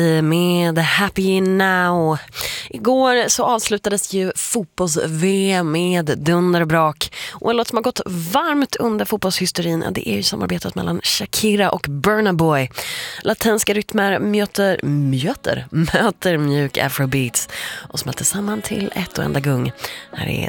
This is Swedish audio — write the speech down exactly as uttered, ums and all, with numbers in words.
Med Happy Now. Igår så avslutades ju fotbolls-V M med dunder och brak. Och en låt som har gått varmt under fotbollshysterin, det är ju samarbetet mellan Shakira och Burna Boy. Latenska rytmer möter, möter, möter mjuk afrobeats och smälter samman till ett och enda gung. Här är